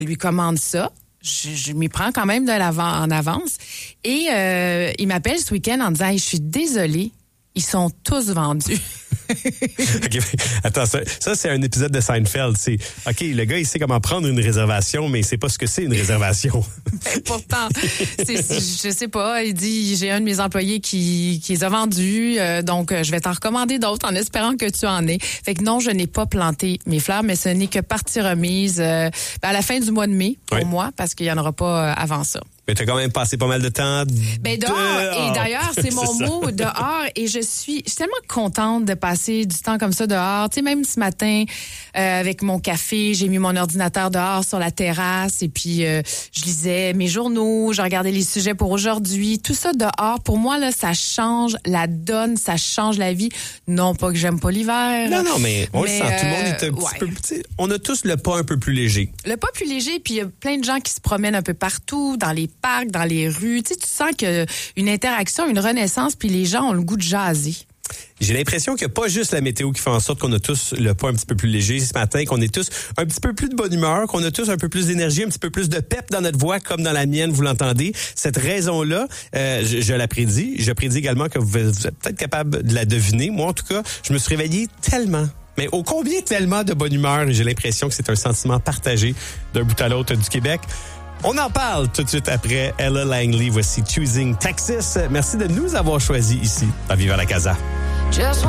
lui commande ça. Je m'y prends quand même en avance. Et il m'appelle ce week-end en disant « Hey, je suis désolée, ils sont tous vendus. » OK, attends, ça c'est un épisode de Seinfeld. C'est, OK, le gars, il sait comment prendre une réservation, mais il sait pas ce que c'est une réservation. Ben, pourtant, je sais pas, il dit, j'ai un de mes employés qui les a vendus, donc je vais t'en recommander d'autres en espérant que tu en aies. Fait que non, je n'ai pas planté mes fleurs, mais ce n'est que partie remise à la fin du mois de mai pour moi, parce qu'il n'y en aura pas avant ça. Mais t'as quand même passé pas mal de temps dehors. Et d'ailleurs, c'est mon mot, dehors. Et je suis tellement contente de passer du temps comme ça dehors. Tu sais, même ce matin, avec mon café, j'ai mis mon ordinateur dehors sur la terrasse et puis je lisais mes journaux, je regardais les sujets pour aujourd'hui. Tout ça dehors, pour moi, là, ça change la donne, ça change la vie. Non pas que j'aime pas l'hiver. Non, mais on le sent. Tout le monde est un petit peu... On a tous le pas un peu plus léger. Le pas plus léger, puis il y a plein de gens qui se promènent un peu partout, dans les parcs, dans les rues. Tu sais, tu sens qu'il y a une interaction, une renaissance, puis les gens ont le goût de jaser. J'ai l'impression qu'il n'y a pas juste la météo qui fait en sorte qu'on a tous le pas un petit peu plus léger ce matin, qu'on est tous un petit peu plus de bonne humeur, qu'on a tous un peu plus d'énergie, un petit peu plus de pep dans notre voix, comme dans la mienne, vous l'entendez. Cette raison-là, je la prédis. Je prédis également que vous êtes peut-être capable de la deviner. Moi, en tout cas, je me suis réveillé tellement. Mais ô combien tellement de bonne humeur, et j'ai l'impression que c'est un sentiment partagé d'un bout à l'autre du Québec. On en parle tout de suite après Ella Langley. Voici Choosing Texas. Merci de nous avoir choisis ici à Viva la Casa.